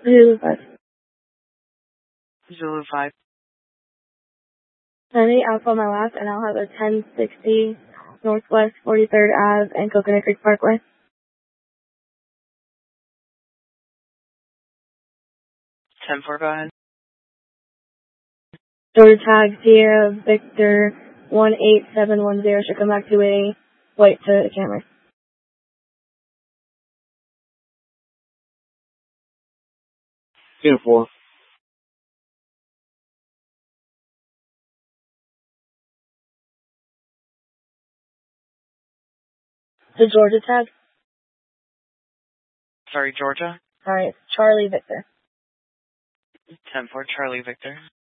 Zulu 5. Zulu 5. 98 Alpha on my last, and I'll have a 1060 Northwest 43rd Ave and Coconut Creek Parkway. 10-4, go ahead. Georgia tag Sierra Victor 18710 should come back to a white to the camera. Unit 4. The Georgia tag? Sorry, Georgia? Alright, Charlie Victor. 10-4, Charlie Victor.